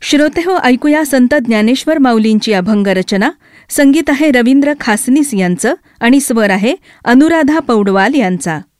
श्रोतेहो, ऐकूया संत ज्ञानेश्वर माऊलींची अभंग रचना. संगीत आहे रवींद्र खासनीस यांचं आणि स्वर आहे अनुराधा पौडवाल यांचा.